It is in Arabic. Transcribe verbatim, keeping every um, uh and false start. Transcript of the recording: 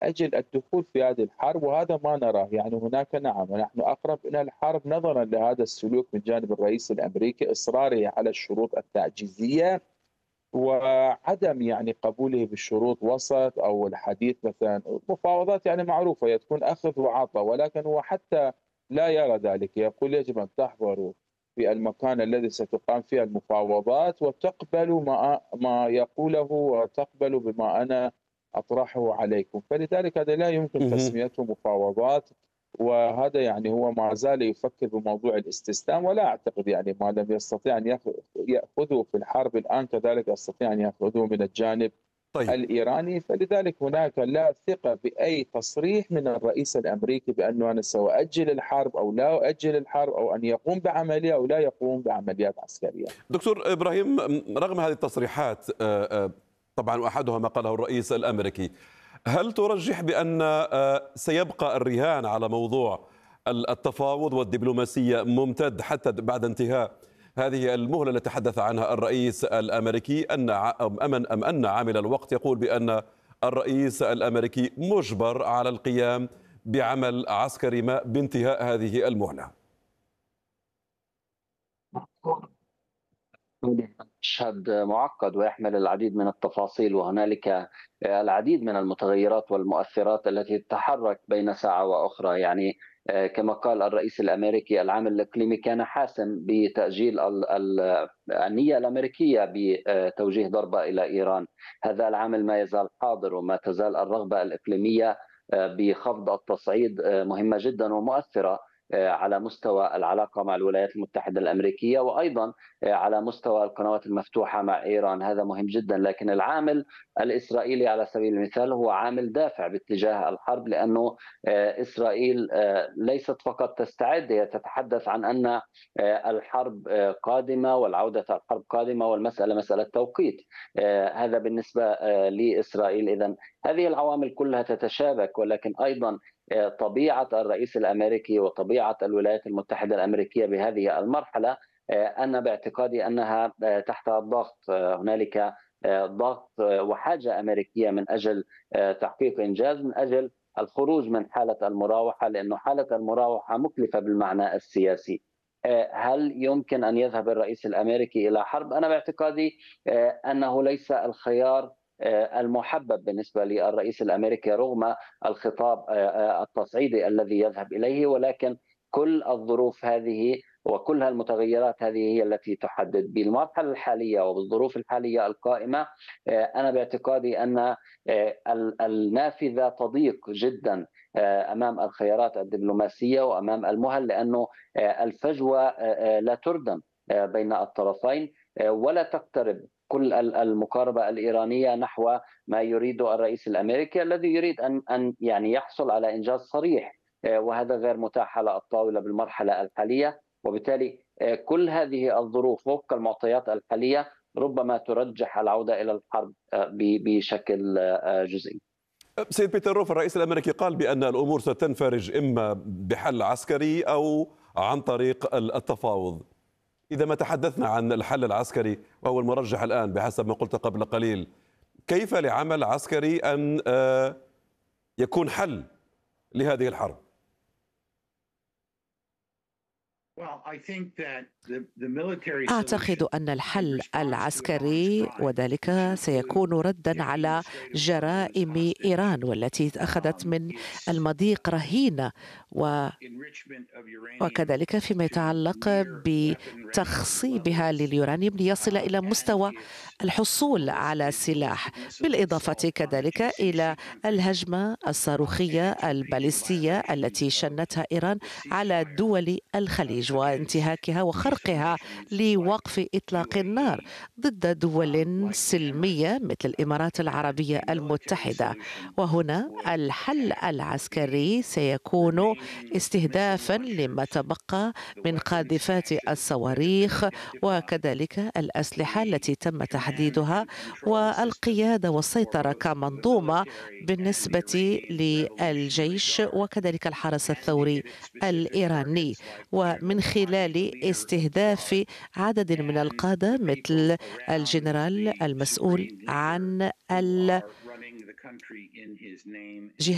أجل الدخول في هذه الحرب، وهذا ما نراه. يعني هناك نعم نحن أقرب إلى الحرب نظرًا لهذا السلوك من جانب الرئيس الأمريكي، إصراره على الشروط التعجيزية وعدم يعني قبوله بالشروط وسط أو الحديث مثلًا. المفاوضات يعني معروفة هي تكون أخذ وعطا، ولكن هو حتى لا يرى ذلك، يقول يجب أن تحضروا في المكان الذي ستقام فيه المفاوضات وتقبلوا ما ما يقوله وتقبلوا بما أنا أطرحه عليكم. فلذلك هذا لا يمكن اهم. تسميته مفاوضات، وهذا يعني هو ما زال يفكر بموضوع الاستسلام، ولا أعتقد يعني ما لم يستطيع أن ياخ يأخذه في الحرب الآن كذلك يستطيع أن يأخذه من الجانب طيب. الإيراني. فلذلك هناك لا ثقة بأي تصريح من الرئيس الأمريكي بأنه أنا سأؤجل الحرب أو لا أؤجل الحرب، أو أن يقوم بعملية أو لا يقوم بعمليات عسكرية. دكتور إبراهيم، رغم هذه التصريحات آه، آه، طبعا وأحدها ما قاله الرئيس الأمريكي، هل ترجح بأن آه، سيبقى الرهان على موضوع التفاوض والدبلوماسية ممتد حتى بعد انتهاء هذه المهلة التي تحدث عنها الرئيس الأمريكي، أن ع- أم أم أن عامل الوقت يقول بأن الرئيس الأمريكي مجبر على القيام بعمل عسكري ما بانتهاء هذه المهلة؟ مشهد معقد ويحمل العديد من التفاصيل، وهنالك العديد من المتغيرات والمؤثرات التي تتحرك بين ساعة وأخرى. يعني كما قال الرئيس الأمريكي، العامل الإقليمي كان حاسم بتأجيل ال- ال- النية الأمريكية بتوجيه ضربة إلى إيران. هذا العامل ما يزال حاضر، وما تزال الرغبة الإقليمية بخفض التصعيد مهمة جدا ومؤثرة على مستوى العلاقة مع الولايات المتحدة الأمريكية، وأيضا على مستوى القنوات المفتوحة مع إيران. هذا مهم جدا. لكن العامل الإسرائيلي على سبيل المثال هو عامل دافع باتجاه الحرب، لأنه إسرائيل ليست فقط تستعد، هي تتحدث عن أن الحرب قادمة والعودة الحرب قادمة، والمسألة مسألة توقيت. هذا بالنسبة لإسرائيل. إذن هذه العوامل كلها تتشابك، ولكن أيضا طبيعة الرئيس الأمريكي وطبيعة الولايات المتحدة الأمريكية بهذه المرحلة، أنا باعتقادي أنها تحت الضغط. هنالك ضغط وحاجة أمريكية من أجل تحقيق إنجاز، من أجل الخروج من حالة المراوحة، لأنه حالة المراوحة مكلفة بالمعنى السياسي. هل يمكن أن يذهب الرئيس الأمريكي إلى حرب؟ أنا باعتقادي أنه ليس الخيار المحبب بالنسبة للرئيس الأمريكي رغم الخطاب التصعيدي الذي يذهب إليه، ولكن كل الظروف هذه وكل المتغيرات هذه هي التي تحدد. بالمرحلة الحالية وبالظروف الحالية القائمة، أنا باعتقادي أن النافذة تضيق جدا أمام الخيارات الدبلوماسية وأمام المهل، لأنه الفجوة لا تردم بين الطرفين، ولا تقترب كل المقاربة الإيرانية نحو ما يريد الرئيس الأمريكي، الذي يريد أن أن يعني يحصل على إنجاز صريح، وهذا غير متاح على الطاولة بالمرحلة الحالية. وبالتالي كل هذه الظروف وفق المعطيات الحالية ربما ترجح العودة إلى الحرب بشكل جزئي. سيد بيتر روف، الرئيس الأمريكي قال بأن الأمور ستنفرج إما بحل عسكري أو عن طريق التفاوض. إذا ما تحدثنا عن الحل العسكري وهو المرجح الآن بحسب ما قلت قبل قليل، كيف لعمل عسكري أن يكون حل لهذه الحرب؟ أعتقد أن الحل العسكري وذلك سيكون ردا على جرائم إيران، والتي أخذت من المضيق رهينة، و وكذلك فيما يتعلق بتخصيبها لليورانيوم ليصل إلى مستوى الحصول على سلاح، بالإضافة كذلك إلى الهجمة الصاروخية الباليستية التي شنتها إيران على دول الخليج وانتهاكها وخرقها لوقف إطلاق النار ضد دول سلمية مثل الإمارات العربية المتحدة. وهنا الحل العسكري سيكون استهدافا لما تبقى من قاذفات الصواريخ وكذلك الأسلحة التي تم تحديدها والقيادة والسيطرة كمنظومة بالنسبة للجيش وكذلك الحرس الثوري الإيراني، ومن خلال استهداف عدد من القادة مثل الجنرال المسؤول عن الجهة